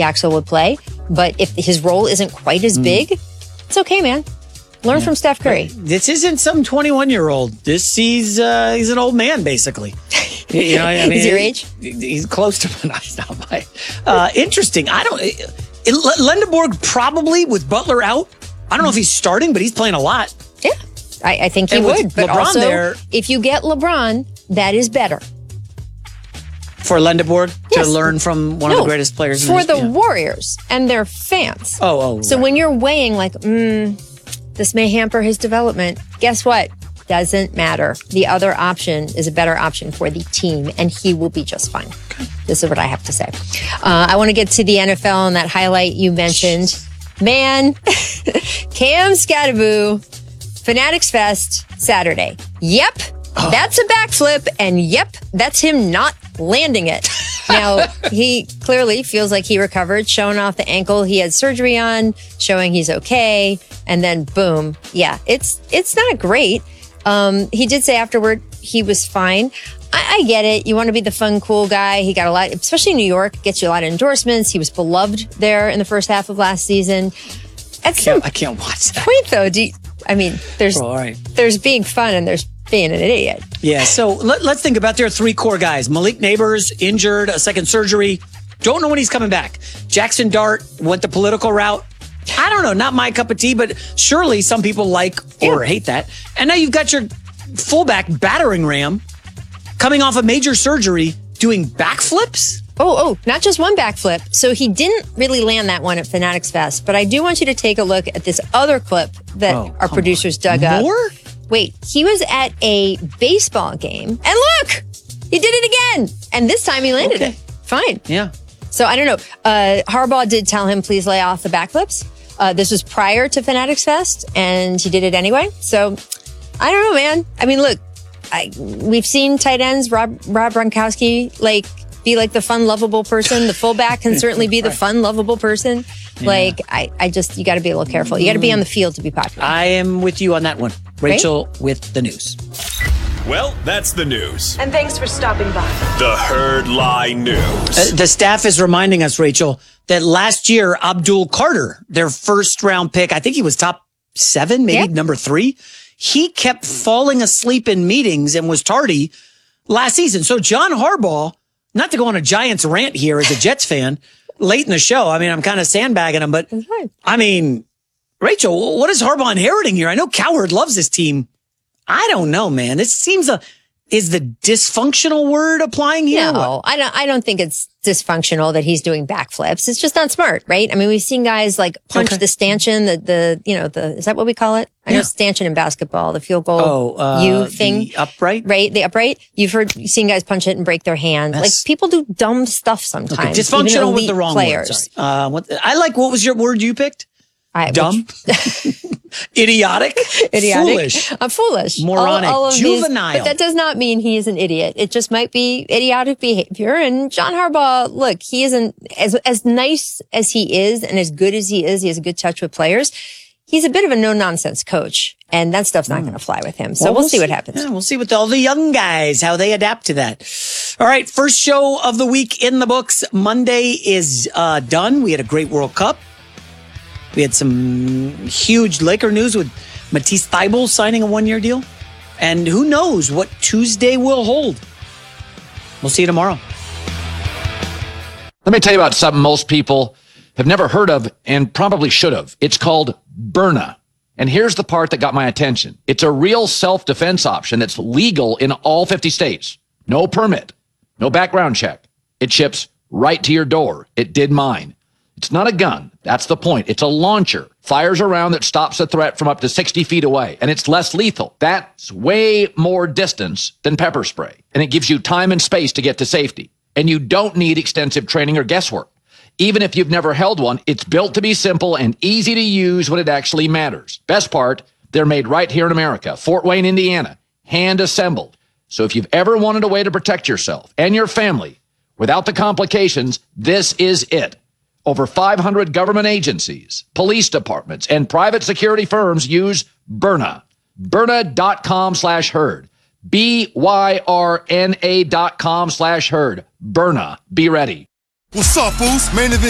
Yaxel would play. But if his role isn't quite as big, it's okay, man. Learn from Steph Curry. This isn't some 21-year-old. He's an old man, basically. You know, I mean, He's your age? He's close to my. Not my. Interesting. Lendeborg probably with Butler out. I don't know if he's starting, but he's playing a lot. Yeah, I think he would. But LeBron also, there, if you get LeBron, that is better. For Lendeborg to learn from one of the greatest players for the Warriors and their fans. So when you're weighing like, this may hamper his development, guess what? Doesn't matter. The other option is a better option for the team, and he will be just fine. This is what I have to say. I want to get to the NFL and that highlight you mentioned. Man, Cam Skattebo, Fanatics Fest, Saturday. Yep, that's a backflip, and yep, that's him not landing it. Now, he clearly feels like he recovered, showing off the ankle he had surgery on, showing he's okay, and then boom. Yeah, it's not great. He did say afterward he was fine. I get it. You want to be the fun, cool guy. He got a lot, especially in New York, gets you a lot of endorsements. He was beloved there in the first half of last season. I can't watch that. Point, though, there's being fun and there's being an idiot. Yeah, so let's think about their three core guys. Malik Neighbors, injured, a second surgery. Don't know when he's coming back. Jackson Dart went the political route. I don't know, not my cup of tea, but surely some people like or hate that. And now you've got your fullback battering ram coming off a major surgery doing backflips. Oh, not just one backflip. So he didn't really land that one at Fanatics Fest, but I do want you to take a look at this other clip that our producers dug up. More? Wait, he was at a baseball game, and look, he did it again. And this time he landed it. Fine. Yeah. So I don't know. Harbaugh did tell him, please lay off the backflips. This was prior to Fanatics Fest, and he did it anyway. So I don't know, man. I mean, look, we've seen tight ends, Rob Gronkowski, be like the fun, lovable person. The fullback can certainly be the fun, lovable person. Yeah. You got to be a little careful. You got to be on the field to be popular. I am with you on that one. Rachel with the news. Well, that's the news. And thanks for stopping by. The Herd Lie News. The staff is reminding us, Rachel, that last year, Abdul Carter, their first round pick, I think he was top 7, maybe number 3. He kept falling asleep in meetings and was tardy last season. So John Harbaugh, not to go on a Giants rant here as a Jets fan, late in the show, I mean, I'm kind of sandbagging him, but I mean, Rachel, what is Harbaugh inheriting here? I know Cowherd loves this team. I don't know, man. It seems is the dysfunctional word applying here? No, I don't think it's dysfunctional that he's doing backflips. It's just not smart, right? I mean, we've seen guys like punch the stanchion, is that what we call it? I know stanchion in basketball, the field goal thing. The upright? Right, the upright. You've seen guys punch it and break their hand. Like, people do dumb stuff sometimes. Okay. Dysfunctional with the wrong players. word. Sorry. What was your word you picked? Dumb? Idiotic? Foolish. Foolish. Moronic. All of juvenile. But that does not mean he is an idiot. It just might be idiotic behavior. And John Harbaugh, look, he isn't as nice as he is and as good as he is. He has a good touch with players. He's a bit of a no-nonsense coach, and that stuff's not going to fly with him. So we'll see what happens. Yeah, we'll see with all the young guys, how they adapt to that. All right, first show of the week in the books. Monday is done. We had a great World Cup. We had some huge Laker news with Matisse Thybulle signing a 1-year deal. And who knows what Tuesday will hold. We'll see you tomorrow. Let me tell you about something most people have never heard of and probably should have. It's called Byrna. And here's the part that got my attention. It's a real self-defense option that's legal in all 50 states. No permit, no background check. It ships right to your door. It did mine. It's not a gun. That's the point. It's a launcher. Fires a round that stops a threat from up to 60 feet away, and it's less lethal. That's way more distance than pepper spray, and it gives you time and space to get to safety. And you don't need extensive training or guesswork. Even if you've never held one, it's built to be simple and easy to use when it actually matters. Best part, they're made right here in America, Fort Wayne, Indiana, hand assembled. So if you've ever wanted a way to protect yourself and your family without the complications, this is it. Over 500 government agencies, police departments, and private security firms use Byrna. Byrna.com/herd. BYRNA.com/herd. Byrna. Be ready. What's up, fools? Main event.